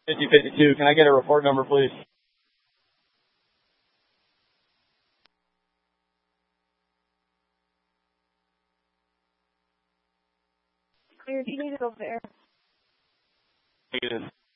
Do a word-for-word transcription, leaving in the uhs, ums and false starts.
fifty fifty-two. Can I get a report number, please? Clear, do you need to go there? Negative.